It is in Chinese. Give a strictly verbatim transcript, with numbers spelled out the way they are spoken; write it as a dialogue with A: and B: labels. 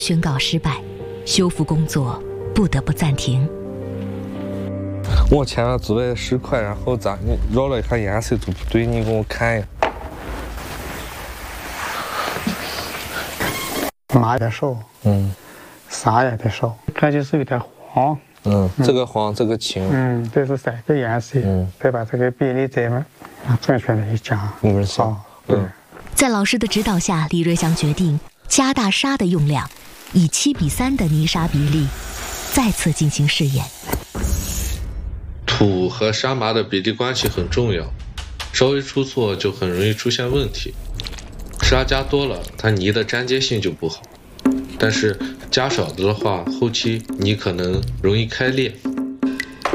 A: 宣告失败，修复工作不得不暂停。
B: 我前面做了十块，然后咋你绕了一下颜色就不对，你给我看一下。
C: 麻也少，
B: 嗯，
C: 啥也得少，这就是有点黄。
B: 嗯，这个黄，这个青。
C: 嗯，这是三个颜色。嗯，再把这个比例再嘛正确的一加。
B: 嗯，好。嗯，
A: 在老师的指导下，李瑞祥决定加大沙的用量，以七比三的泥沙比例再次进行试验。
D: 土和沙麻的比例关系很重要，稍微出错就很容易出现问题。沙加多了，它泥的粘接性就不好，但是加少了的话，后期泥可能容易开裂。